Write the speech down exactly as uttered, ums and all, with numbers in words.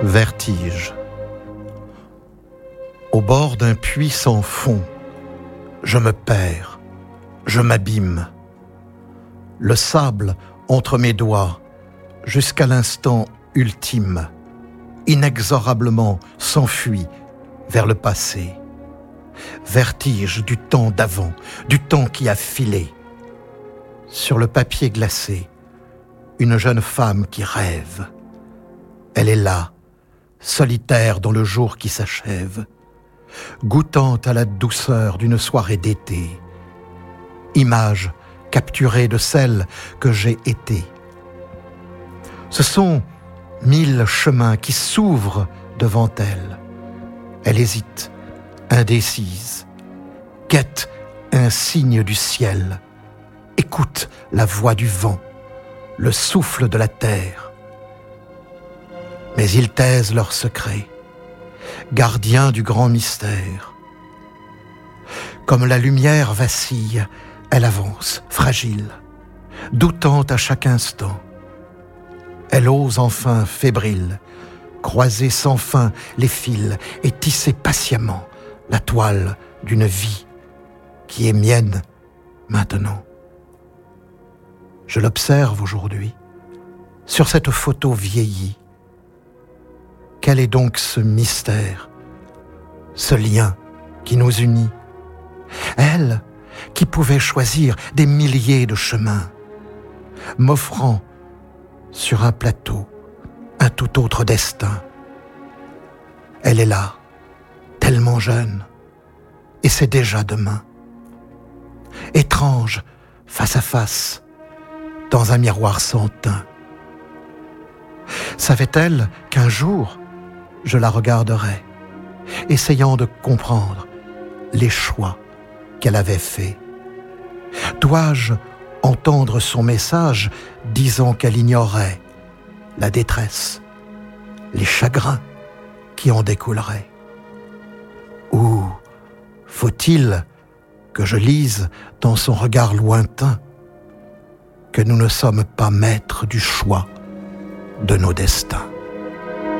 Vertige. Au bord d'un puits sans fond, je me perds, je m'abîme. Le sable entre mes doigts, jusqu'à l'instant ultime, inexorablement s'enfuit vers le passé. Vertige du temps d'avant, du temps qui a filé. Sur le papier glacé, une jeune femme qui rêve. Elle est là, solitaire dans le jour qui s'achève, goûtant à la douceur d'une soirée d'été. Image capturée de celle que j'ai été. Ce sont mille chemins qui s'ouvrent devant elle. Elle hésite, indécise, quête un signe du ciel, écoute la voix du vent, le souffle de la terre. Mais ils taisent leurs secrets, gardiens du grand mystère. Comme la lumière vacille, elle avance, fragile, doutant à chaque instant. Elle ose enfin, fébrile, croiser sans fin les fils et tisser patiemment la toile d'une vie qui est mienne maintenant. Je l'observe aujourd'hui, sur cette photo vieillie. Quel est donc ce mystère, ce lien qui nous unit? Elle, qui pouvait choisir des milliers de chemins, m'offrant sur un plateau un tout autre destin. Elle est là, tellement jeune, et c'est déjà demain. Étrange, face à face, dans un miroir sans teint. Savait-elle qu'un jour, je la regarderais, essayant de comprendre les choix qu'elle avait faits? Dois-je entendre son message disant qu'elle ignorait la détresse, les chagrins qui en découleraient? Ou faut-il que je lise dans son regard lointain que nous ne sommes pas maîtres du choix de nos destins?